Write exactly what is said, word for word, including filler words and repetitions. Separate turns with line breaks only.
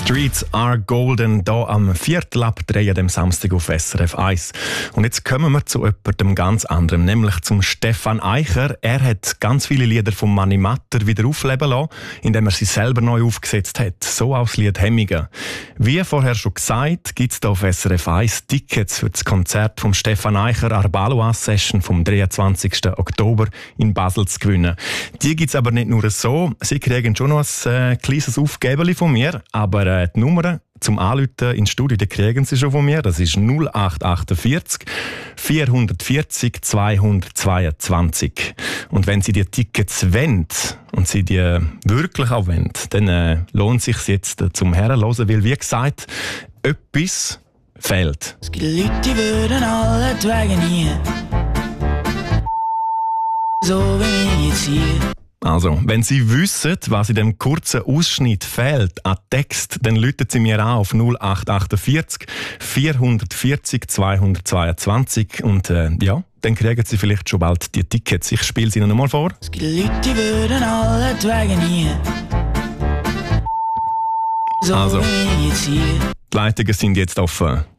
Streets are golden, hier am Viertel ab drei dem Samstag auf S R F eins. Und jetzt kommen wir zu jemandem ganz anderem, nämlich zum Stefan Eicher. Er hat ganz viele Lieder von Mani Matter wieder aufleben lassen, indem er sie selber neu aufgesetzt hat. So auch das Lied «Hemmigen». Wie vorher schon gesagt, gibt es hier auf S R F eins Tickets für das Konzert von Stefan Eicher Arbaloa Session vom dreiundzwanzigsten Oktober in Basel zu gewinnen. Die gibt es aber nicht nur so, sie kriegen schon noch ein äh, kleines Aufgebeli von mir, aber äh, die Nummer zum Anrufen ins Studio, die kriegen Sie schon von mir. Das ist null acht achtundvierzig vierhundertvierzig zweihundertzweiundzwanzig. Und wenn Sie die Tickets wollen und Sie die wirklich auch wollen, dann äh, lohnt es sich jetzt äh, zum Herren hören, weil wie gesagt, etwas fehlt.
Es gibt Leute, die würden alle Wege nie. So wie jetzt hier.
Also, wenn Sie wissen, was in dem kurzen Ausschnitt fehlt an Text, dann rufen Sie mir an auf null acht achtundvierzig vierhundertvierzig zweihundertzweiundzwanzig und äh, ja, dann kriegen Sie vielleicht schon bald die Tickets. Ich spiele sie Ihnen noch mal vor.
Es gibt Leute, die würden alle Wege nie. So
Also,
wie jetzt hier.
die Leitungen sind jetzt offen.